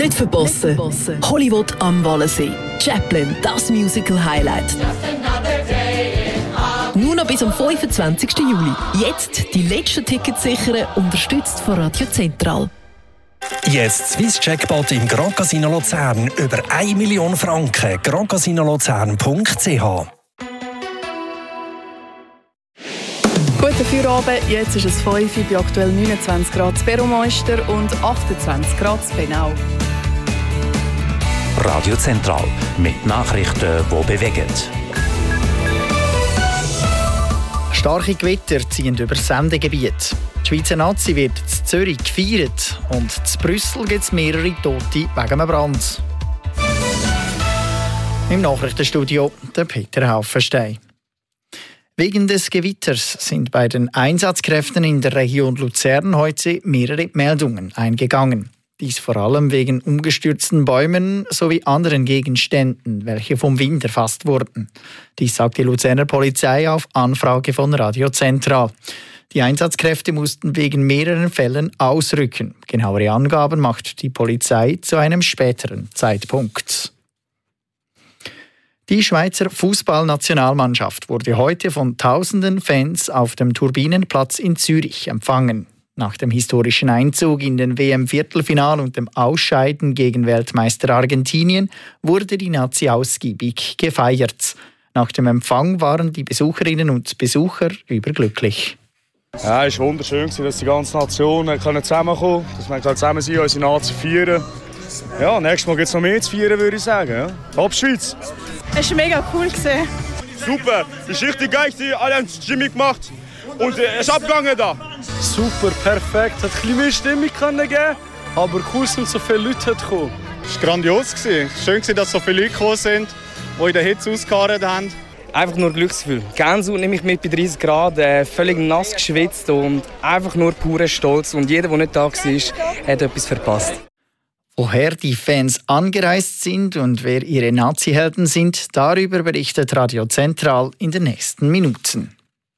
Nicht verpassen. Hollywood am Wallensee. Chaplin, das Musical-Highlight. Nur noch bis am 25. Juli. Jetzt die letzten Tickets sichern, unterstützt von Radio Zentral. Jetzt Swiss Jackpot im Grand Casino Luzern. Über 1 Million Franken. grandcasinolozern.ch. Guten Feierabend, jetzt ist es 5 Uhr, bei aktuell 29 Grad in Beromeister und 28 Grad in Benau. Radio Zentral mit Nachrichten, die bewegen. Starke Gewitter ziehen über das Sendegebiet. Die Schweizer Nazi wird in Zürich gefeiert und in Brüssel gibt es mehrere Tote wegen einem Brand. Im Nachrichtenstudio der Peter Haufenstein. Wegen des Gewitters sind bei den Einsatzkräften in der Region Luzern heute mehrere Meldungen eingegangen. Dies vor allem wegen umgestürzten Bäumen sowie anderen Gegenständen, welche vom Wind erfasst wurden. Dies sagt die Luzerner Polizei auf Anfrage von Radio Zentral. Die Einsatzkräfte mussten wegen mehreren Fällen ausrücken. Genauere Angaben macht die Polizei zu einem späteren Zeitpunkt. Die Schweizer Fußballnationalmannschaft wurde heute von tausenden Fans auf dem Turbinenplatz in Zürich empfangen. Nach dem historischen Einzug in den WM-Viertelfinal und dem Ausscheiden gegen Weltmeister Argentinien wurde die Nazi ausgiebig gefeiert. Nach dem Empfang waren die Besucherinnen und Besucher überglücklich. Ja, es war wunderschön, dass die ganze Nation zusammenkommen konnte, dass wir zusammen sind, unsere Nazi feiern. Ja, nächstes Mal gibt es noch mehr zu feiern, würde ich sagen. Ja. Ab Schweiz! Es war mega cool. Super, das ist richtig geil, alle haben Jimmy gemacht und es ist abgegangen da. Super, perfekt, hat ein bisschen mehr Stimmung geben, aber cool sind so viele Leute gekommen. Es war grandios, schön, dass so viele Leute gekommen sind, die in der Hitze ausgeharrt haben. Einfach nur Glücksgefühl. Gänsehaut nehme ich mit bei 30 Grad, völlig nass geschwitzt und einfach nur purer Stolz. Und jeder, der nicht da war, hat etwas verpasst. Woher die Fans angereist sind und wer ihre Nazi-Helden sind, darüber berichtet Radio Zentral in den nächsten Minuten.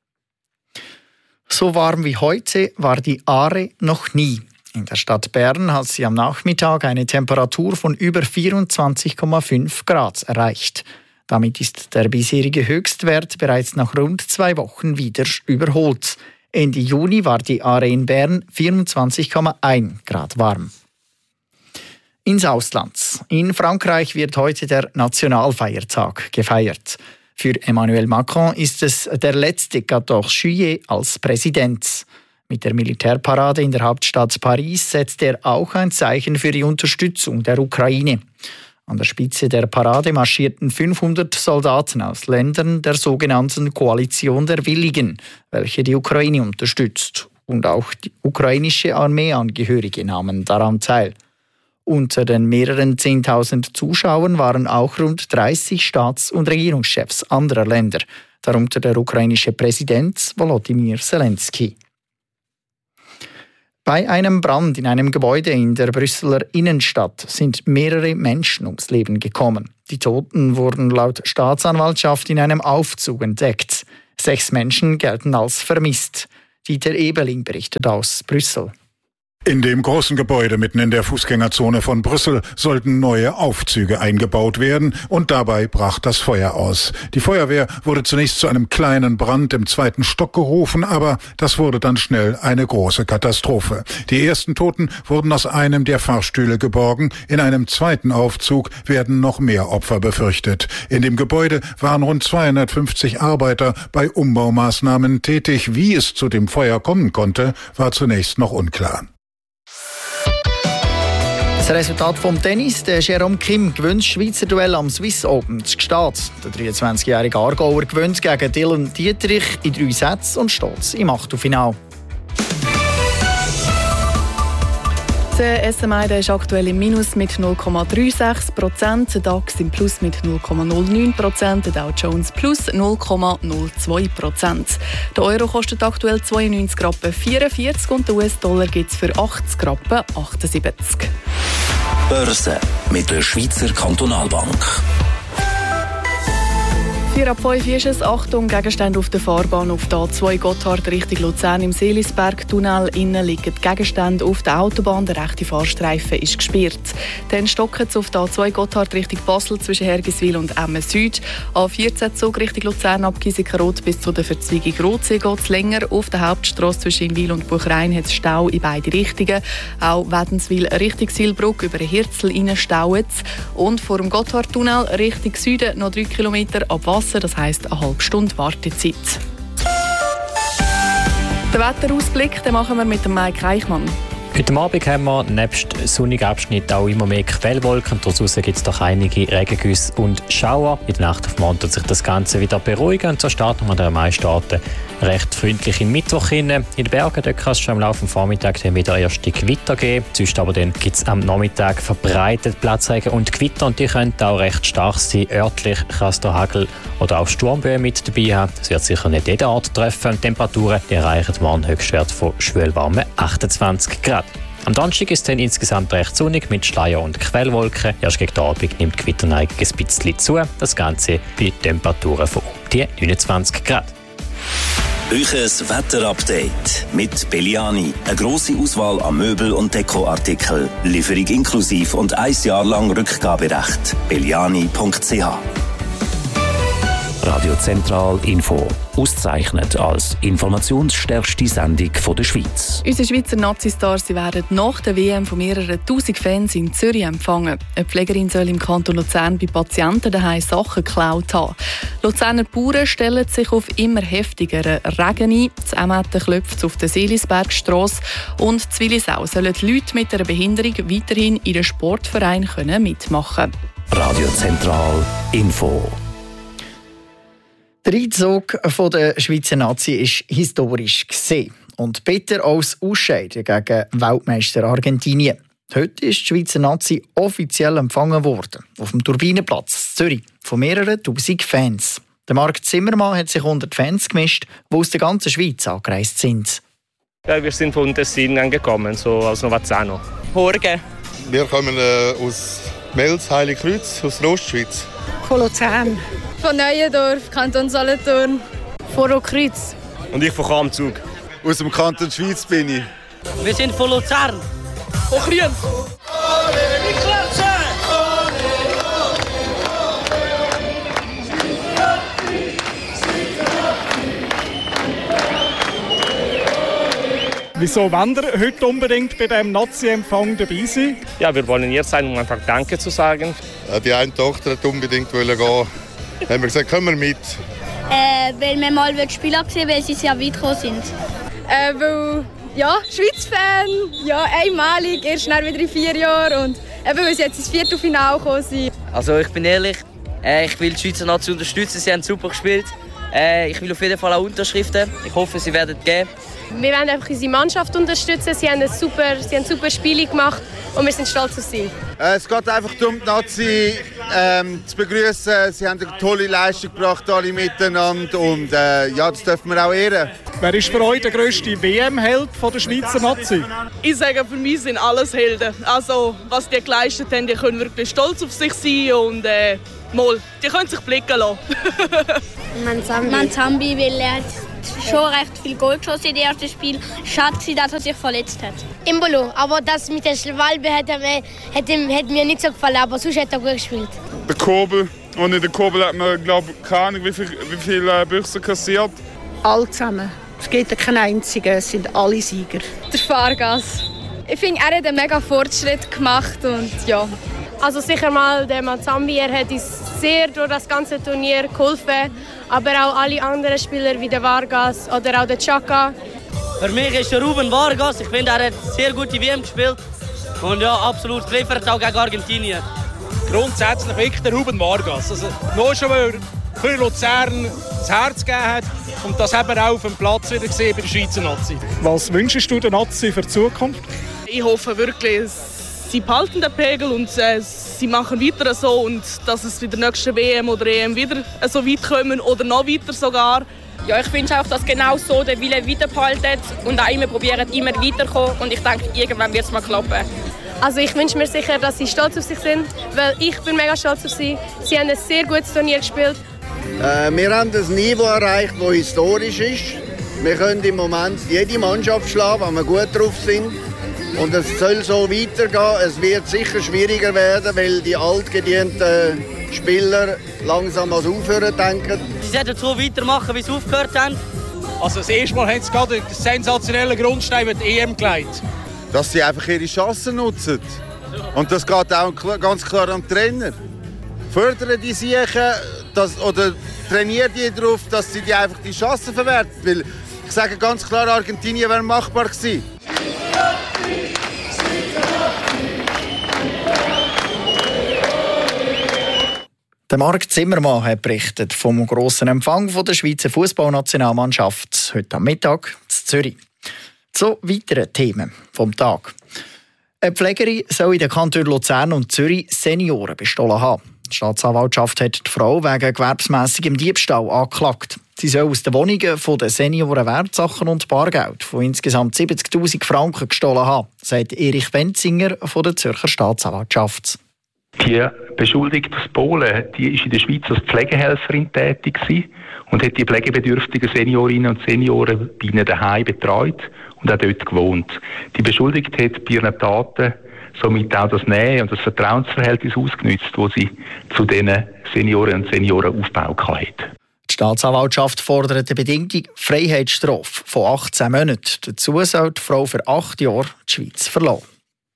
So warm wie heute war die Aare noch nie. In der Stadt Bern hat sie am Nachmittag eine Temperatur von über 24,5 Grad erreicht. Damit ist der bisherige Höchstwert bereits nach rund 2 Wochen wieder überholt. Ende Juni war die Aare in Bern 24,1 Grad warm. Ins Ausland. In Frankreich wird heute der Nationalfeiertag gefeiert. Für Emmanuel Macron ist es der letzte 14 Juillet als Präsident. Mit der Militärparade in der Hauptstadt Paris setzt er auch ein Zeichen für die Unterstützung der Ukraine. An der Spitze der Parade marschierten 500 Soldaten aus Ländern der sogenannten Koalition der Willigen, welche die Ukraine unterstützt. Und auch die ukrainische Armeeangehörige nahmen daran teil. Unter den mehreren 10.000 Zuschauern waren auch rund 30 Staats- und Regierungschefs anderer Länder, darunter der ukrainische Präsident Volodymyr Zelensky. Bei einem Brand in einem Gebäude in der Brüsseler Innenstadt sind mehrere Menschen ums Leben gekommen. Die Toten wurden laut Staatsanwaltschaft in einem Aufzug entdeckt. 6 Menschen gelten als vermisst. Dieter Ebeling berichtet aus Brüssel. In dem großen Gebäude mitten in der Fußgängerzone von Brüssel sollten neue Aufzüge eingebaut werden und dabei brach das Feuer aus. Die Feuerwehr wurde zunächst zu einem kleinen Brand im 2. Stock gerufen, aber das wurde dann schnell eine große Katastrophe. Die ersten Toten wurden aus einem der Fahrstühle geborgen. In einem 2. Aufzug werden noch mehr Opfer befürchtet. In dem Gebäude waren rund 250 Arbeiter bei Umbaumaßnahmen tätig. Wie es zu dem Feuer kommen konnte, war zunächst noch unklar. Das Resultat vom Tennis: der Jerome Kim gewinnt das Schweizer Duell am Swiss Open zu Gstaad. Der 23-jährige Aargauer gewinnt gegen Dylan Dietrich in 3 Sätzen und steht im Achtelfinale. Der SMI ist aktuell im Minus mit 0,36%, der DAX im Plus mit 0,09%, der Dow Jones plus 0,02%. Der Euro kostet aktuell 92,44 Rappen und der US-Dollar gibt es für 80,78 Rappen. Börse mit der Schweizer Kantonalbank. 4 ab 5 ist es. Achtung, Gegenstände auf der Fahrbahn auf der A2 Gotthard Richtung Luzern im Seelisberg-Tunnel. Innen liegen Gegenstände auf der Autobahn. Der rechte Fahrstreifen ist gesperrt. Dann stocken es auf der A2 Gotthard Richtung Basel zwischen Hergiswil und Emmen Süd. A14 Zug Richtung Luzern ab Giesikenroth bis zu der Verzweigung Rotsee geht es länger. Auf der Hauptstrasse zwischen Wil und Buchrein hat es Stau in beide Richtungen. Auch Wädenswil Richtung Silbrück über den Hirzel rein staut es. Und vor dem Gotthardtunnel Richtung Süden noch 3 Kilometer ab Wasser. Das heisst eine halbe Stunde Wartezeit. Den Wetterausblick den machen wir mit dem Mike Eichmann. Heute Abend haben wir nebst sonnigen Abschnitten auch immer mehr Quellwolken. Draussen gibt es doch einige Regengüsse und Schauer. In der Nacht auf Morgen wird sich das Ganze wieder beruhigen. Und so starten wir an den meisten Orten recht freundlich in den Mittwoch hinein. In den Bergen dort kann es schon am Laufe des Vormittags dann wieder erste Gewitter geben. Sonst aber dann gibt es am Nachmittag verbreitet Platzregen und Gewitter. Und die können auch recht stark sein. Örtlich kann es da Hagel oder auch Sturmböen mit dabei haben. Das wird sicher nicht jeden Ort treffen. Die Temperaturen die erreichen morgen Höchstwert von schwülwarmen 28 Grad. Am Donnerstag ist es dann insgesamt recht sonnig mit Schleier und Quellwolken. Erst gegen den Abend nimmt die Gewitterneigung ein bisschen zu. Das Ganze bei Temperaturen von um die 29 Grad. Euches Wetterupdate mit Belliani. Eine grosse Auswahl an Möbel- und Dekoartikeln. Lieferung inklusiv und 1 Jahr lang Rückgaberecht. belliani.ch. Radio Zentral Info. Ausgezeichnet als informationsstärkste Sendung der Schweiz. Unsere Schweizer Nazistars werden nach der WM von mehreren tausend Fans in Zürich empfangen. Eine Pflegerin soll im Kanton Luzern bei Patienten daheim Sachen geklaut haben. Luzerner Bauern stellen sich auf immer heftigeren Regen ein. Das Emmetten klopft auf der Seelisbergstrasse. Und in Willisau sollen die Leute mit einer Behinderung weiterhin in den Sportverein mitmachen können. Radio Zentral Info. Der Einzug der Schweizer Nazi ist historisch gesehen und bitter als Ausscheiden gegen Weltmeister Argentinien. Heute ist die Schweizer Nazi offiziell empfangen worden, auf dem Turbinenplatz Zürich, von mehreren tausend Fans. Der Marc Zimmermann hat sich unter die Fans gemischt, die aus der ganzen Schweiz angereist sind. Ja, wir sind von Tessin angekommen, so aus Novazzano. Morgen. Wir kommen aus Mels, Heiligkreuz, aus der Ostschweiz. Von Luzern. Von Neuendorf, Kanton Solothurn. Von Rotkreuz. Und ich von Kamzug. Aus dem Kanton Schweiz bin ich. Wir sind von Luzern. Von Kriens. Wieso wollt ihr heute unbedingt bei diesem Nazi-Empfang dabei sein? Ja, wir wollen hier sein, um einfach Danke zu sagen. Die eine Tochter hat unbedingt gehen. Haben wir gesagt, kommen wir mit. Weil wir mal Spieler gesehen, weil sie sehr weit gekommen sind. Weil, ja, Schweiz-Fan, ja, einmalig, erst schnell wieder in 4 Jahren und weil sie jetzt ins Viertelfinale gekommen sind. Also ich bin ehrlich, ich will die Schweizer Nazi unterstützen, sie haben super gespielt. Ich will auf jeden Fall auch Unterschriften, ich hoffe, sie werden geben. Wir wollen einfach unsere Mannschaft unterstützen, sie haben super Spiele gemacht und wir sind stolz auf sie. Es geht einfach darum, die Nazi zu begrüßen. Sie haben eine tolle Leistung gebracht, alle miteinander und ja, das dürfen wir auch ehren. Wer ist für euch der grösste WM-Held der Schweizer Nazi? Ich sage, für mich sind alles Helden. Also, was die geleistet haben, die können wirklich stolz auf sich sein und die können sich blicken lassen. Manzambi, weil er hat schon recht viel Goal geschossen in dem ersten Spiel. Schade, dass er sich verletzt hat. Imbolo, aber das mit der Schwalbe hat mir nicht so gefallen, aber sonst hat er gut gespielt. Der Kobel. Ohne den Kobel hat man, glaube ich, keine Ahnung, wie viele Büchse kassiert. Alle zusammen. Es gibt keinen einzigen, es sind alle Sieger. Der Fahrgas. Ich finde, er hat einen mega Fortschritt gemacht und ja. Also sicher mal der Manzambi, er hat uns sehr durch das ganze Turnier geholfen, aber auch alle anderen Spieler wie der Vargas oder auch der Chaka. Für mich ist der Ruben Vargas, ich finde, er hat sehr gute WM gespielt und ja, absolut geliefert, auch gegen Argentinien. Grundsätzlich wirklich der Ruben Vargas. Also, nur schon, weil er für Luzern das Herz gegeben hat und das haben wir auch auf dem Platz wieder gesehen bei der Schweizer Nazi. Was wünschst du der Nazi für die Zukunft? Ich hoffe wirklich, sie behalten den Pegel und sie machen weiter so und dass es bei der nächsten WM oder EM wieder so weit kommen oder noch weiter sogar. Ja, ich wünsche auch, dass genau so der Wille weiterbehalten und auch immer probieren, immer weiterzukommen. Und ich denke, irgendwann wird es mal klappen. Also ich wünsche mir sicher, dass sie stolz auf sich sind, weil ich bin mega stolz auf sie. Sie haben ein sehr gutes Turnier gespielt. Wir haben ein Niveau erreicht, das historisch ist. Wir können im Moment jede Mannschaft schlagen, wenn wir gut drauf sind. Und es soll so weitergehen. Es wird sicher schwieriger werden, weil die altgedienten Spieler langsam ans Aufhören denken. Sie sollten so weitermachen, wie sie aufgehört haben. Also das erste Mal haben sie gerade einen sensationellen Grundstein mit EM gelegt. Dass sie einfach ihre Chancen nutzen. Und das geht auch ganz klar am Trainer. Fördern die Siechen oder trainieren die darauf, dass sie einfach die Chancen verwerten. Weil ich sage ganz klar, Argentinien wäre machbar gewesen. Der Marc Zimmermann hat berichtet vom grossen Empfang der Schweizer Fußballnationalmannschaft heute am Mittag in Zürich. Zu weiteren Themen vom Tag. Eine Pflegerin soll in den Kantonen Luzern und Zürich Senioren bestohlen haben. Die Staatsanwaltschaft hat die Frau wegen gewerbsmässigem Diebstahl angeklagt. Sie soll aus den Wohnungen der Senioren Wertsachen und Bargeld von insgesamt 70'000 Franken gestohlen haben, sagt Erich Wenzinger von der Zürcher Staatsanwaltschaft. Die beschuldigte Pole, die ist in der Schweiz als Pflegehelferin tätig gewesen und hat die pflegebedürftigen Seniorinnen und Senioren bei ihnen daheim betreut und auch dort gewohnt. Die Beschuldigte hat bei ihren Taten somit auch das Nähe und das Vertrauensverhältnis ausgenutzt, das sie zu diesen Seniorinnen und Senioren aufgebaut hat. Die Staatsanwaltschaft fordert eine bedingte Freiheitsstrafe von 18 Monaten. Dazu soll die Frau für 8 Jahre die Schweiz verlassen.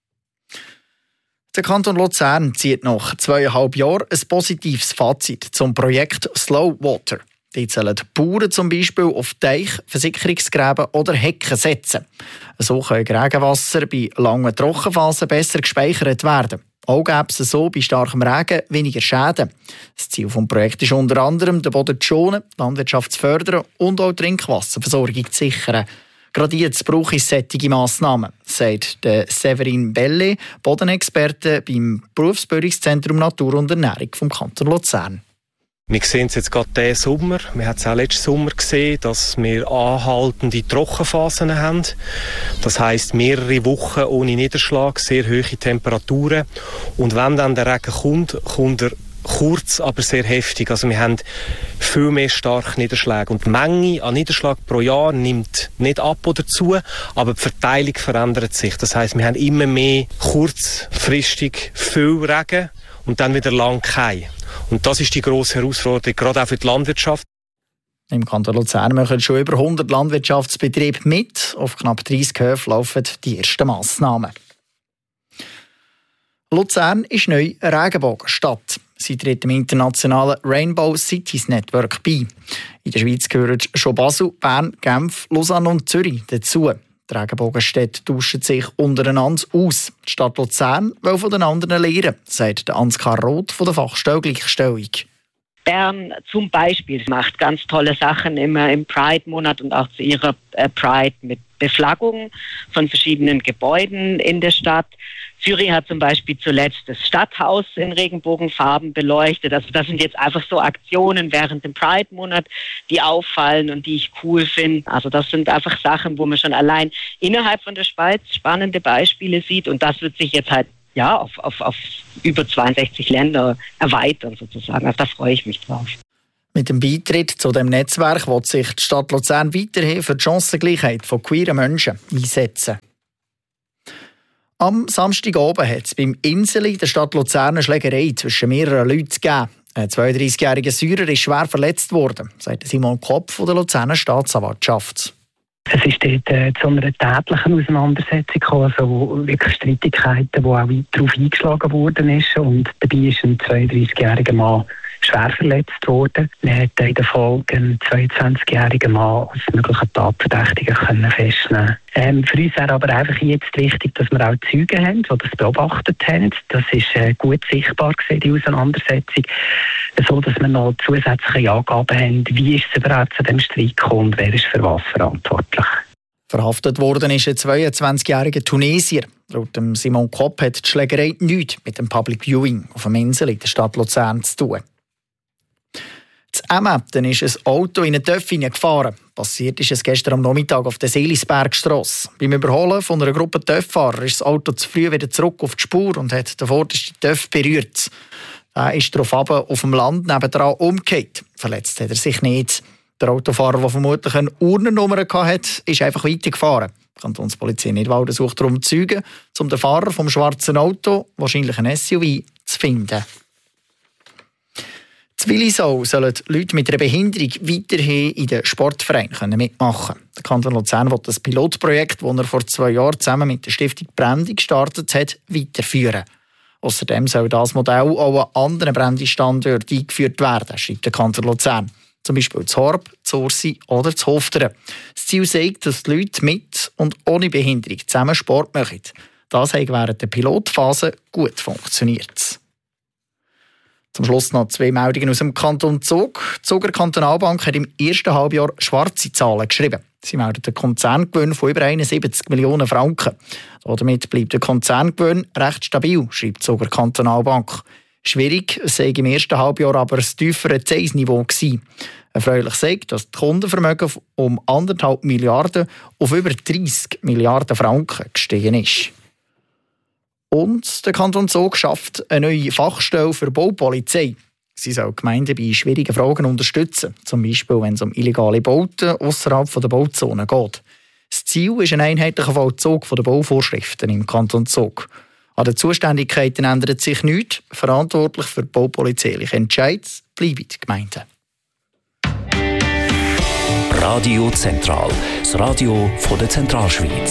Der Kanton Luzern zieht nach 2,5 Jahren ein positives Fazit zum Projekt Slow Water. Die sollen die Bauern zum Beispiel auf Teich, Versickerungsgräben oder Hecken setzen. So können Regenwasser bei langen Trockenphasen besser gespeichert werden. Auch gäbe es so bei starkem Regen weniger Schäden. Das Ziel des Projekts ist unter anderem, den Boden zu schonen, die Landwirtschaft zu fördern und auch die Trinkwasserversorgung zu sichern. Gerade jetzt brauche ich solche Massnahmen, sagt Severin Belle, Bodenexperte beim Berufsbildungszentrum Natur und Ernährung vom Kanton Luzern. Wir sehen es jetzt gerade diesen Sommer. Wir haben es auch letzten Sommer gesehen, dass wir anhaltende Trockenphasen haben. Das heisst, mehrere Wochen ohne Niederschlag, sehr hohe Temperaturen. Und wenn dann der Regen kommt, kommt er kurz, aber sehr heftig. Also wir haben viel mehr starke Niederschläge. Und die Menge an Niederschlag pro Jahr nimmt nicht ab oder zu, aber die Verteilung verändert sich. Das heisst, wir haben immer mehr kurzfristig viel Regen und dann wieder lang kein. Und das ist die grosse Herausforderung, gerade auch für die Landwirtschaft. Im Kanton Luzern machen schon über 100 Landwirtschaftsbetriebe mit. Auf knapp 30 Höfen laufen die ersten Massnahmen. Luzern ist neu eine Regenbogenstadt. Sie tritt dem internationalen Rainbow Cities Network bei. In der Schweiz gehören schon Basel, Bern, Genf, Lausanne und Zürich dazu. Die Regenbogenstädte tauschen sich untereinander aus. Die Stadt Luzern will von den anderen lernen, sagt Ansgar Roth von der Fachstelle Gleichstellung. Bern zum Beispiel macht ganz tolle Sachen immer im Pride-Monat und auch zu ihrer Pride mit Beflaggung von verschiedenen Gebäuden in der Stadt. Zürich hat zum Beispiel zuletzt das Stadthaus in Regenbogenfarben beleuchtet. Also das sind jetzt einfach so Aktionen während dem Pride-Monat, die auffallen und die ich cool finde. Also das sind einfach Sachen, wo man schon allein innerhalb von der Schweiz spannende Beispiele sieht. Und das wird sich jetzt halt auf über 62 Länder erweitern sozusagen. Also da freue ich mich drauf. Mit dem Beitritt zu dem Netzwerk will sich die Stadt Luzern weiterhin für die Chancengleichheit von queeren Menschen einsetzen. Am Samstagabend hat es beim Inseli in der Stadt Luzern eine Schlägerei zwischen mehreren Leuten gegeben. Ein 32-jähriger Syrer ist schwer verletzt worden, sagt Simon Kopp von der Luzerner Staatsanwaltschaft. Es ist dort zu einer tätlichen Auseinandersetzung gekommen, also wirklich Streitigkeiten, wo auch darauf eingeschlagen worden ist. Und dabei ist ein 32-jähriger Mann schwer verletzt worden. Er hat in der Folge einen 22-jährigen Mann als möglichen Tatverdächtigen festnehmen können. Für uns wäre aber einfach jetzt wichtig, dass wir auch Zeugen haben, die das beobachtet haben. Das ist gut sichtbar gewesen, die Auseinandersetzung, so dass wir noch zusätzliche Angaben haben, wie ist es überhaupt zu dem Streit gekommen und wer ist für was verantwortlich. Verhaftet worden ist ein 22-jähriger Tunesier. Laut Simon Kopp hat die Schlägerei nichts mit dem Public Viewing auf dem Insel in der Stadt Luzern zu tun. In Emmetten ist ein Auto in eine Töpfe gefahren. Passiert ist es gestern am Nachmittag auf der Seelisbergstrasse. Beim Überholen von einer Gruppe Töpffahrer ist das Auto zu früh wieder zurück auf die Spur und hat den vordersten Töpf berührt. Er ist darauf auf dem Land nebendran umgekehrt. Verletzt hat er sich nicht. Der Autofahrer, der vermutlich eine Urnennummer hatte, ist einfach weitergefahren. Die Kantonspolizei Nidwalden sucht darum Zeugen, um den Fahrer vom schwarzen Auto, wahrscheinlich ein SUV, zu finden. In Willisau sollen Leute mit einer Behinderung weiterhin in den Sportvereinen mitmachen können. Der Kanton Luzern will das Pilotprojekt, das er vor 2 Jahren zusammen mit der Stiftung Brendi gestartet hat, weiterführen. Außerdem soll das Modell auch an anderen Brendi-Standorten eingeführt werden, schreibt der Kanton Luzern. Zum Beispiel zu Horb, zu Ursi oder zu Hofteren. Das Ziel sagt, dass die Leute mit und ohne Behinderung zusammen Sport machen. Das hat während der Pilotphase gut funktioniert. Zum Schluss noch 2 Meldungen aus dem Kanton Zug. Die Zuger Kantonalbank hat im ersten Halbjahr schwarze Zahlen geschrieben. Sie meldet einen Konzerngewinn von über 71 Millionen Franken. Damit bleibt der Konzerngewinn recht stabil, schreibt die Zuger Kantonalbank. Schwierig sei im ersten Halbjahr aber das tiefere Zinsniveau gewesen. Erfreulich sagt, dass das Kundenvermögen um 1,5 Milliarden auf über 30 Milliarden Franken gestiegen ist. Und der Kanton Zug schafft eine neue Fachstelle für Baupolizei. Sie soll Gemeinden bei schwierigen Fragen unterstützen, zum Beispiel wenn es um illegale Bauten außerhalb der Bauzone geht. Das Ziel ist ein einheitlicher Vollzug der Bauvorschriften im Kanton Zug. An den Zuständigkeiten ändert sich nichts. Verantwortlich für baupolizeiliche Entscheide bleiben die Gemeinden. Radio Zentral, das Radio von der Zentralschweiz.